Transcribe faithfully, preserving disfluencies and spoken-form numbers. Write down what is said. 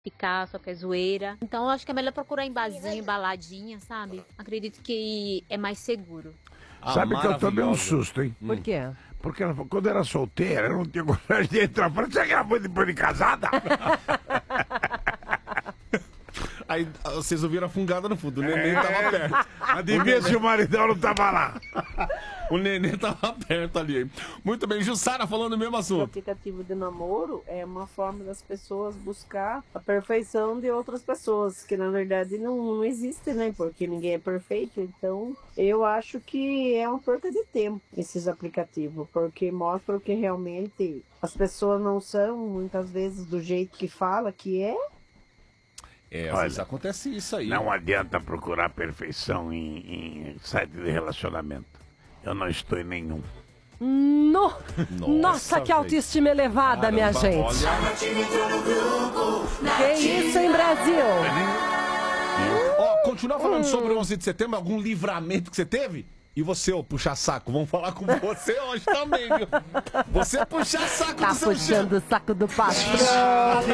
ficar, só quer zoeira. Então eu acho que é melhor procurar em barzinho, baladinha, sabe? Acredito que é mais seguro. Ah, Sabe que eu tomei um susto, hein? Por quê? Porque ela, quando era solteira, eu não tinha coragem de entrar. Eu falei, você gravou depois de casada? Aí vocês ouviram a fungada no fundo, o neném tava perto. Adivinha se o maridão não tava lá. O neném tava perto ali. Muito bem, Jussara falando o mesmo O assunto. aplicativo de namoro é uma forma das pessoas buscar a perfeição de outras pessoas, que na verdade não, não existe, né? Porque ninguém é perfeito. Então, eu acho que é uma perda de tempo esses aplicativos, porque mostram que realmente as pessoas não são, muitas vezes, do jeito que fala que é. É, às Olha, vezes acontece isso aí. Não adianta procurar perfeição em, em site de relacionamento. Eu não estou em nenhum. No... Nossa, Nossa, que autoestima elevada, Caramba, minha gente. olha. Que isso, hein, Brasil? Ó, continua falando sobre o onze de setembro, algum livramento que você teve? E você, ô, puxa saco, vamos falar com você hoje também, viu? Você puxa saco Tá do seu puxando o saco do patrão.